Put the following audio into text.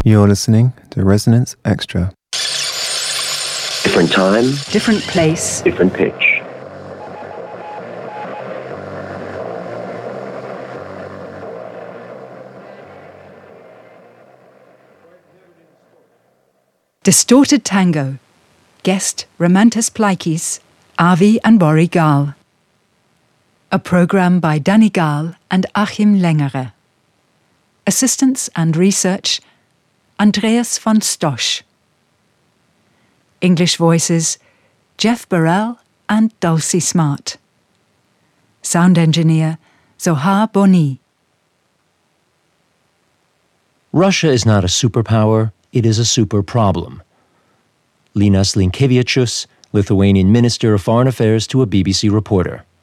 You're listening to Resonance Extra. Different time, different place, different pitch. Distorted Tango. Guest Romantis Plaikis, Avi and Bori Gal. A programme by Danny Gal and Achim Lengere. Assistance and research, Andreas von Stosch. English voices, Jeff Burrell and Dulcie Smart. Sound engineer, Zohar Boni. Russia is not a superpower, it is a super problem. Linas Linkevičius, Lithuanian Minister of Foreign Affairs, to a BBC reporter.